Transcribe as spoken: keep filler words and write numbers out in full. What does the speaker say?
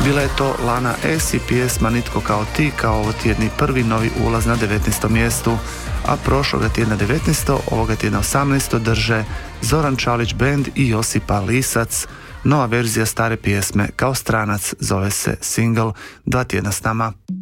Bila je to Lana S i pjesma Nitko kao ti, kao ovo tjedni prvi novi ulaz na devetnaestom mjestu, a prošloga tjedna devetnaesto, ovoga tjedna osamnaesto drže Zoran Čalić Band i Josipa Lisac. Nova verzija stare pjesme Kao stranac zove se single. Dva tjedna s nama.